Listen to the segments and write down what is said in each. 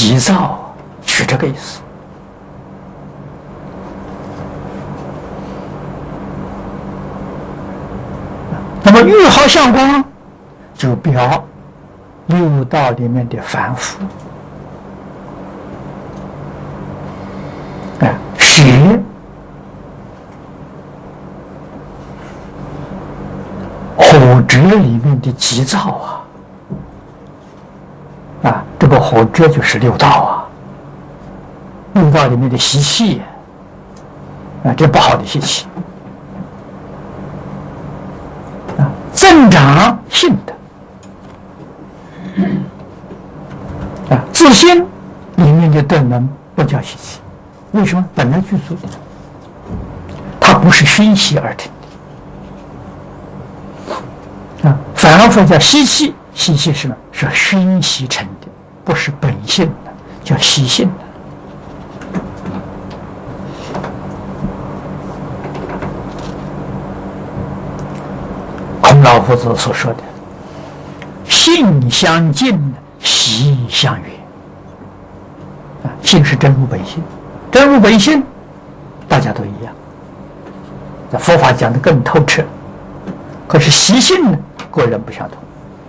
急躁，取这个意思。那么玉好相光就表六道里面的凡夫，学火执里面的急躁这个火执就是六道六道里面的习气这不好的习气增长性的自信里面的德能不叫习气，为什么？本来具足的，它不是熏习而成的反而说叫习气。习气是什么？是熏习成的，不是本性的，叫习性的。孔老夫子所说的性相近，习相远性是真如本性，真如本性大家都一样，佛法讲得更透彻。可是习性呢，个人不相同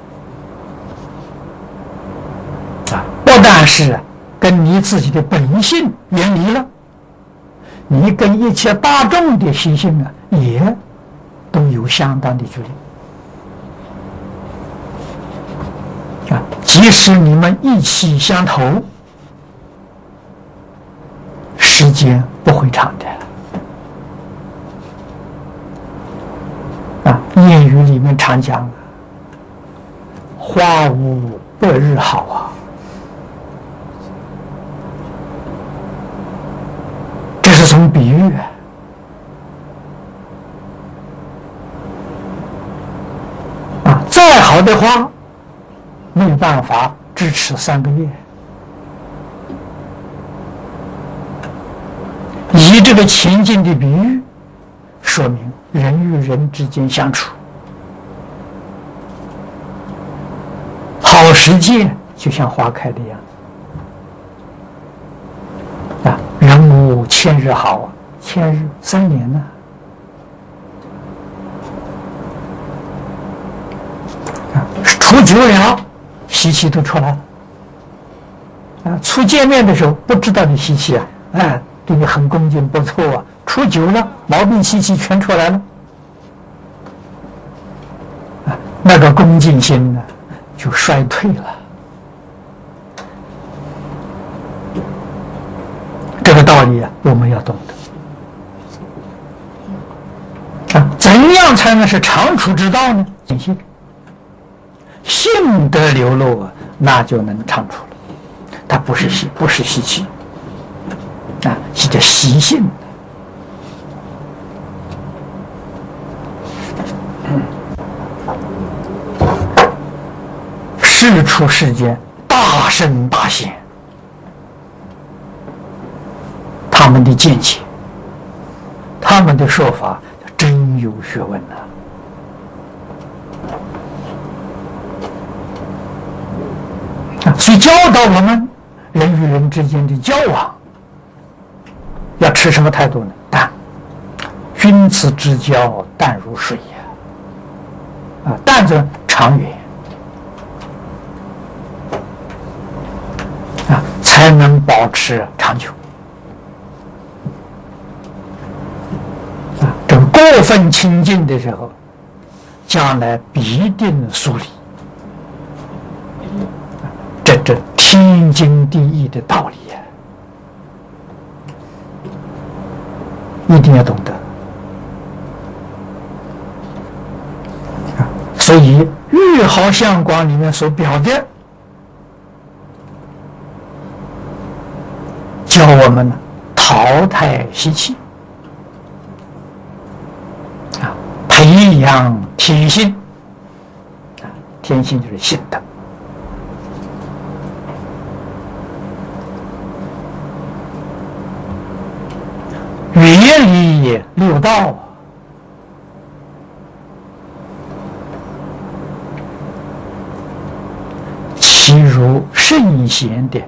不但是跟你自己的本性远离了，你跟一切大众的习性也都有相当的距离即使你们意气相投，时间不会长的谚语里面常讲花无百日好这是从比喻再好的花没有办法支持3个月。以这个情境的比喻，说明人与人之间相处，好时节就像花开的样子人无千日好千日3年呢处久了习气都出来了初见面的时候不知道你习气对你很恭敬不错处久了毛病习气全出来了那个恭敬心呢就衰退了。这个道理我们要懂得怎样才能是长处之道呢？性德流露那就能长处了。它不是习气是叫习性世出世间大圣大贤，他们的见解，他们的说法真有学问所以教导我们人与人之间的交往要持什么态度呢？淡，君子之交淡如水淡则长远才能保持长久这个过分亲近的时候，将来必定疏离这天经地义的道理一定要懂得所以玉好相光里面所表的教我们淘汰习气培养天性天性就是性德远离六道其如圣贤的